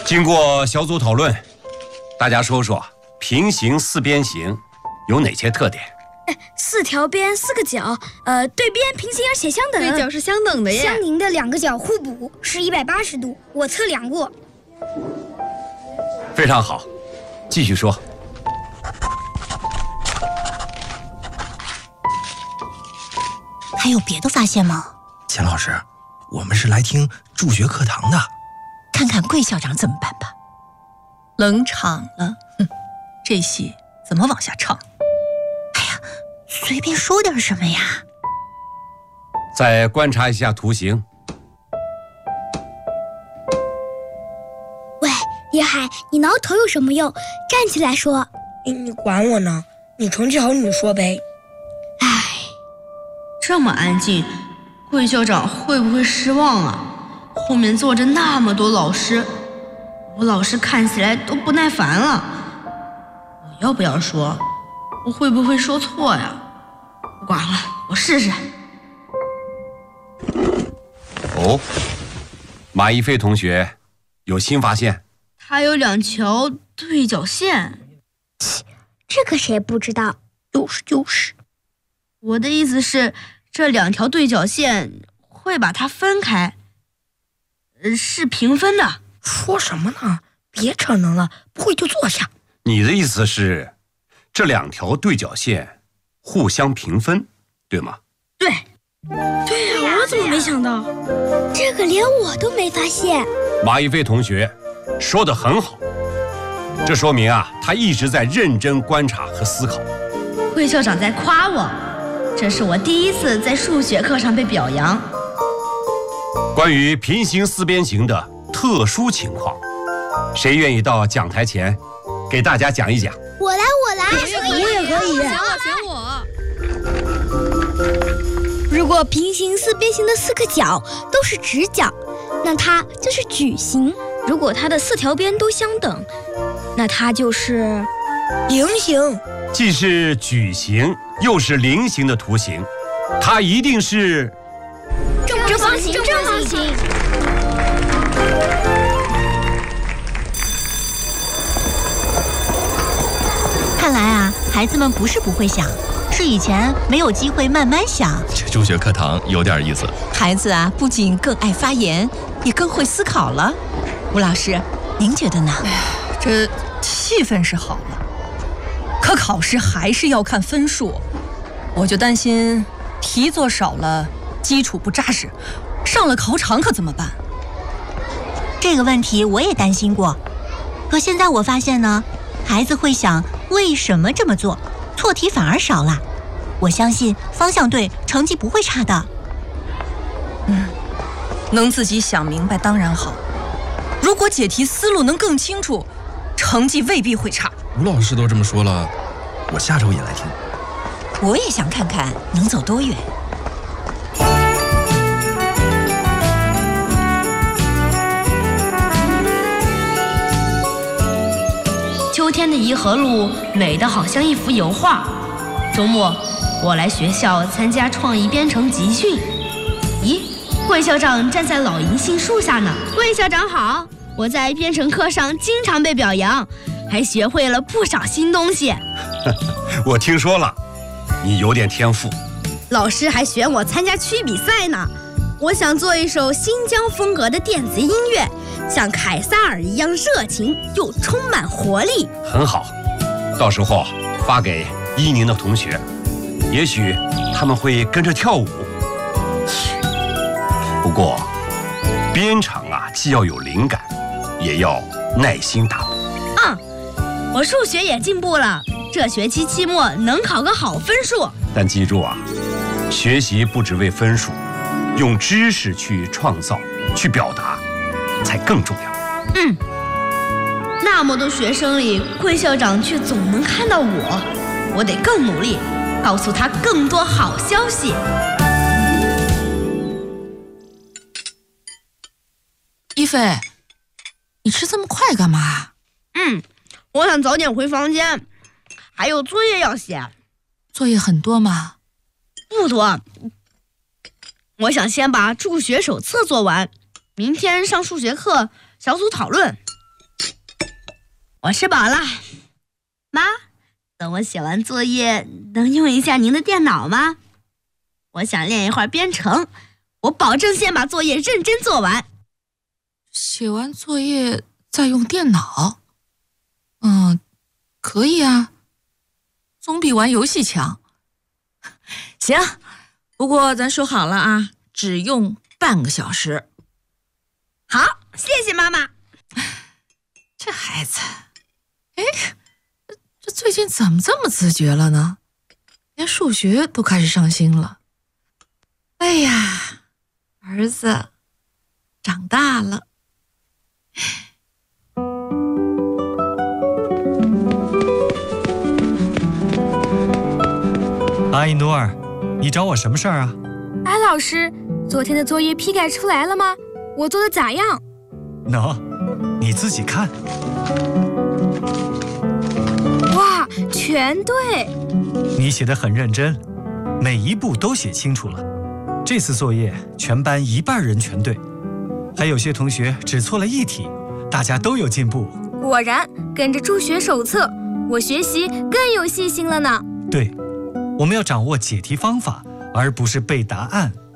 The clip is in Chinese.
经过小组讨论，大家说说平行四边形有哪些特点 ？4条边4个角，对边平行而且相等。 对角是相等的耶。 相邻的2个角互补是180度，我测量过。 非常好，继续说。 还有别的发现吗？ 钱老师，我们是来听助学课堂的， 看看桂校长怎么办吧。 冷场了，这戏怎么往下唱？ 哎呀，随便说点什么呀。 再观察一下图形。 喂，叶海，你挠头有什么用？站起来说。 你管我呢？你成绩好你说呗。 这么安静，桂校长会不会失望啊？后面坐着那么多老师，我老师看起来都不耐烦了。我要不要说？我会不会说错呀？不管了，我试试。 哦，马一飞同学有新发现。 他有2条对角线。 这个谁不知道？ 就是。 我的意思是，这2条对角线会把它分开，是平分的。 说什么呢？别扯能了，不会就坐下。 你的意思是，这2条对角线互相平分，对吗？ 对。 对呀，我怎么没想到？这个连我都没发现。 马一飞同学说得很好，这说明他一直在认真观察和思考。 桂校长在夸我，这是我第一次在数学课上被表扬。 关于平行四边形的特殊情况，谁愿意到讲台前给大家讲一讲？ 我来。 我也可以。 选我。 如果平行四边形的4个角都是直角，那它就是矩形；如果它的4条边都相等，那它就是菱形。 既是矩形又是菱形的图形，它一定是正方形。 看来孩子们不是不会想，是以前没有机会慢慢想。 这助学课堂有点意思。 孩子不仅更爱发言，也更会思考了。吴老师，您觉得呢？ 这气氛是好了，可考试还是要看分数。我就担心题做少了，基础不扎实，上了考场可怎么办？ 这个问题我也担心过，可现在我发现呢，孩子会想为什么这么做，错题反而少了。我相信方向对，成绩不会差的。 能自己想明白当然好，如果解题思路能更清楚，成绩未必会差。 吴老师都这么说了，我下周也来听。 我也想看看能走多远。 秋天的颐和路美得好像一幅油画。周末我来学校参加创意编程集训。咦，桂校长站在老银杏树下呢。桂校长好，我在编程课上经常被表扬，还学会了不少新东西。 我听说了，你有点天赋。 老师还选我参加区比赛呢。我想做一首新疆风格的电子音乐，像凯撒尔一样热情又充满活力。 很好，到时候发给伊宁的同学，也许他们会跟着跳舞。不过编程既要有灵感，也要耐心打磨。 我数学也进步了，这学期期末能考个好分数。 但记住学习不只为分数，用知识去创造、去表达，才更重要。 那么多学生里，桂校长却总能看到我得更努力，告诉他更多好消息。 一菲，你吃这么快干嘛？ 我想早点回房间，还有作业要写。 作业很多吗？ 不多，我想先把助学手册做完，明天上数学课小组讨论。 我吃饱了。妈，等我写完作业，能用一下您的电脑吗？我想练一会儿编程，我保证先把作业认真做完。 写完作业再用电脑？可以啊，总比玩游戏强。行，不过咱说好了啊，只用半个小时。 好，谢谢妈妈。 这孩子，这最近怎么这么自觉了呢？连数学都开始上心了。哎呀，儿子长大了。 阿依努尔，你找我什么事儿啊？ 安老师，昨天的作业批改出来了吗？我做的咋样？ 喏，你自己看。 哇，全对！ 你写得很认真，每一步都写清楚了。这次作业全班1半人全对，还有些同学只错了1题，大家都有进步。 果然，跟着助学手册，我学习更有信心了呢。 对，我们要掌握解题方法，而不是背答案。